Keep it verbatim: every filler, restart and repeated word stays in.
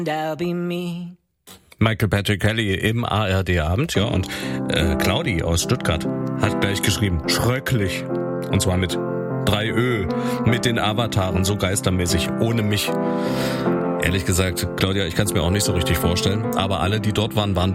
That'll be me. Michael Patrick Kelly im A R D-Abend, ja, und äh, Claudi aus Stuttgart hat gleich geschrieben, schrecklich. Und zwar mit drei Ö, mit den Avataren, so geistermäßig, ohne mich. Ehrlich gesagt, Claudia, ich kann es mir auch nicht so richtig vorstellen, aber alle, die dort waren, waren